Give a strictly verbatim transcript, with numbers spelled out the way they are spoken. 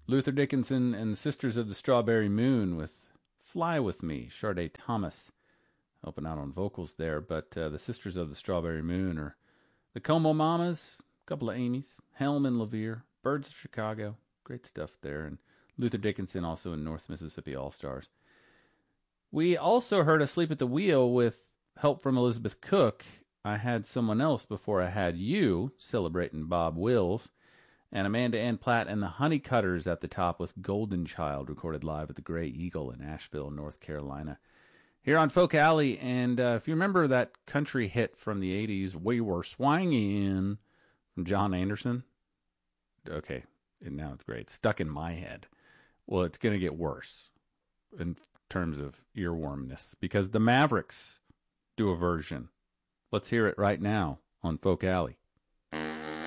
Luther Dickinson and the Sisters of the Strawberry Moon with Fly With Me. Sade Thomas helping out on vocals there. But uh, the Sisters of the Strawberry Moon are the Como Mamas, a couple of Amy's, Helm and Levere, Birds of Chicago. Great stuff there. And Luther Dickinson also in North Mississippi All-Stars. We also heard Asleep at the Wheel with help from Elizabeth Cook. I Had Someone Else Before I Had You, celebrating Bob Wills. And Amanda Ann Platt and the Honeycutters at the top with Golden Child, recorded live at the Gray Eagle in Asheville, North Carolina. Here on Folk Alley, and uh, if you remember that country hit from the eighties, We Were Swangin', from John Anderson. Okay, and now it's great. It's stuck in my head. Well, it's going to get worse in terms of earwormness, because the Mavericks do a version. Let's hear it right now on Folk Alley.